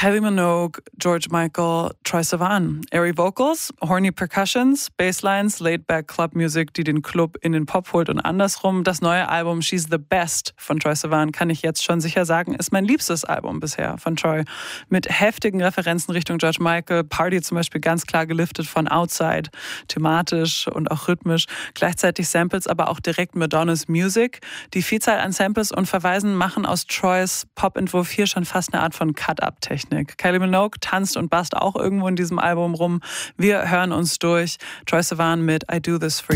Kylie Minogue, George Michael, Troye Sivan. Airy Vocals, horny Percussions, Basslines, laid-back Club Music, die den Club in den Pop holt und andersrum. Das neue Album She's the Best von Troye Sivan, kann ich jetzt schon sicher sagen, ist mein liebstes Album bisher von Troye. Mit heftigen Referenzen Richtung George Michael, Party zum Beispiel ganz klar geliftet von Outside, thematisch und auch rhythmisch. Gleichzeitig Samples, aber auch direkt Madonna's Music. Die Vielzahl an Samples und Verweisen machen aus Troyes Pop-Entwurf hier schon fast eine Art von Cut-Up-Technik. Kylie Minogue tanzt und basst auch irgendwo in diesem Album rum. Wir hören uns durch. Troye Sivan mit I Do This For